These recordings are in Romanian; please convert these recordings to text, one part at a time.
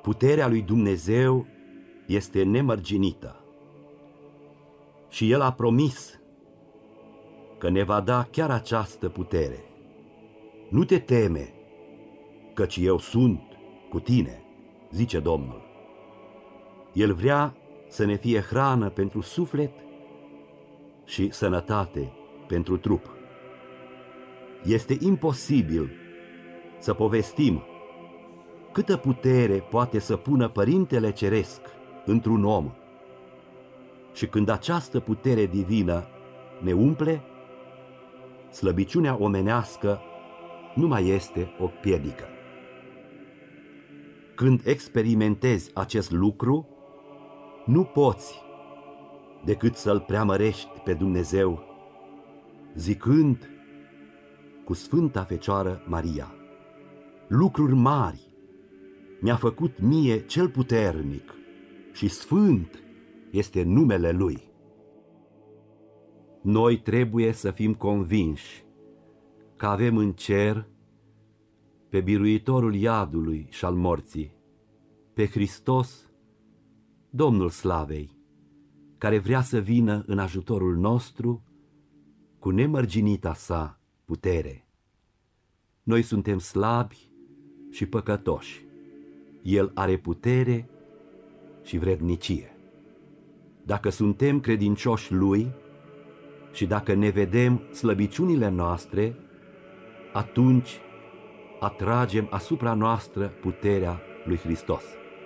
Puterea lui Dumnezeu este nemărginită și El a promis că ne va da chiar această putere. Nu te teme, căci eu sunt cu tine, zice Domnul. El vrea să ne fie hrană pentru suflet și sănătate pentru trup. Este imposibil să povestim câtă putere poate să pună Părintele Ceresc într-un om. Și când această putere divină ne umple, slăbiciunea omenească nu mai este o piedică. Când experimentezi acest lucru, nu poți decât să-L preamărești pe Dumnezeu, zicând cu Sfânta Fecioară Maria: lucruri mari mi-a făcut mie cel puternic și sfânt este numele Lui. Noi trebuie să fim convinși că avem în cer pe biruitorul iadului și al morții, pe Hristos, Domnul Slavei, care vrea să vină în ajutorul nostru cu nemărginita sa putere. Noi suntem slabi și păcătoși. El are putere și vrednicie. Dacă suntem credincioși Lui și dacă ne vedem slăbiciunile noastre, atunci atragem asupra noastră puterea lui Hristos.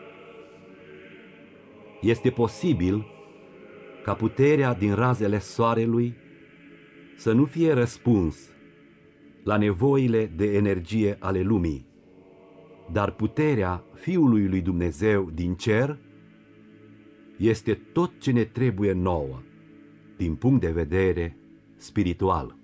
Este posibil ca puterea din razele soarelui să nu fie răspuns la nevoile de energie ale lumii, dar puterea Fiului lui Dumnezeu din cer este tot ce ne trebuie nouă din punct de vedere spiritual.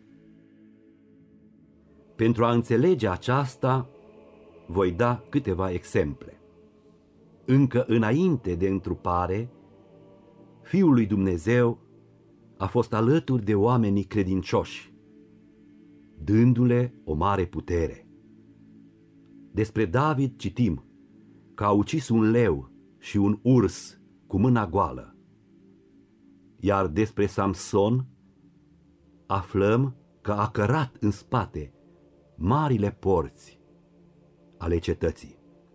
Pentru a înțelege aceasta, voi da câteva exemple. Încă înainte de întrupare, Fiul lui Dumnezeu a fost alături de oamenii credincioși, dându-le o mare putere. Despre David citim că a ucis un leu și un urs cu mâna goală. Iar despre Samson aflăm că a cărat în spate marile porți ale cetății.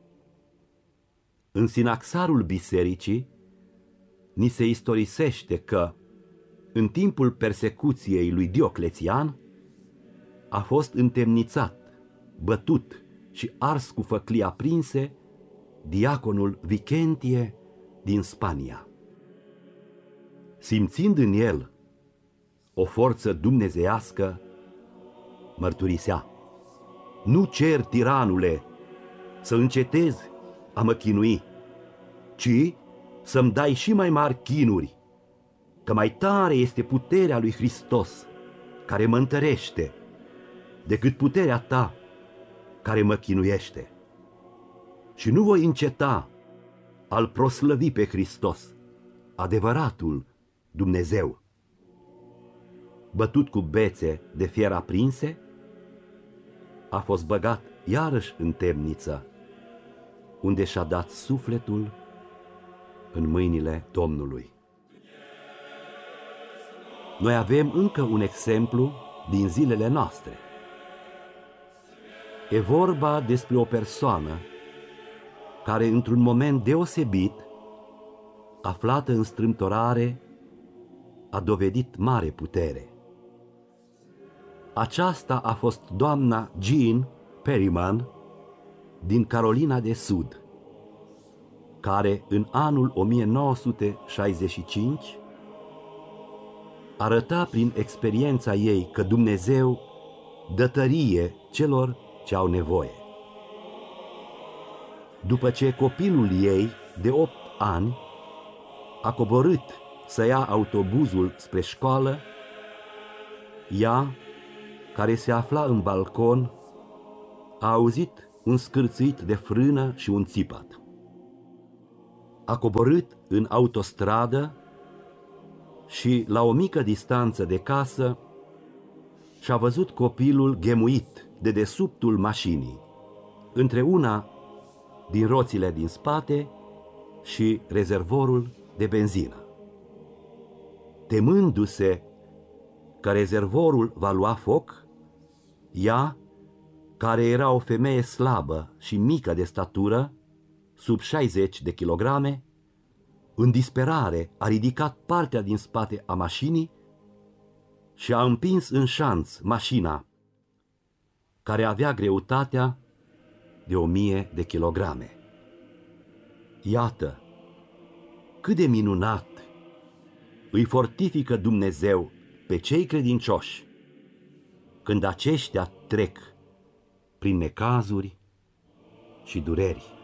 În sinaxarul bisericii ni se istorisește că, în timpul persecuției lui Dioclețian, a fost întemnițat, bătut și ars cu făclii aprinse diaconul Vicentie din Spania. Simțind în el o forță dumnezeiască, mărturisea: nu cer, tiranule, să încetezi a mă chinui, ci să-mi dai și mai mari chinuri, că mai tare este puterea lui Hristos, care mă întărește, decât puterea ta, care mă chinuiește. Și nu voi înceta al proslăvi pe Hristos, adevăratul Dumnezeu. Bătut cu bețe de fier aprinse, a fost băgat iarăși în temniță, unde și-a dat sufletul în mâinile Domnului. Noi avem încă un exemplu din zilele noastre. E vorba despre o persoană care, într-un moment deosebit, aflată în strâmtorare, a dovedit mare putere. Aceasta a fost doamna Jean Perryman din Carolina de Sud, care în anul 1965 arăta prin experiența ei că Dumnezeu dă tărie celor ce au nevoie. După ce copilul ei de 8 ani a coborât să ia autobuzul spre școală, ea, care se afla în balcon, a auzit un scârțâit de frână și un țipăt. A coborât în autostradă și, la o mică distanță de casă, și-a văzut copilul ghemuit de dedesubtul mașinii, între una din roțile din spate și rezervorul de benzină. Temându-se că rezervorul va lua foc, ea, care era o femeie slabă și mică de statură, sub 60 de kilograme, în disperare a ridicat partea din spate a mașinii și a împins în șanț mașina, care avea greutatea de 1000 de kilograme. Iată cât de minunat îi fortifică Dumnezeu pe cei credincioși când aceștia trec prin necazuri și dureri.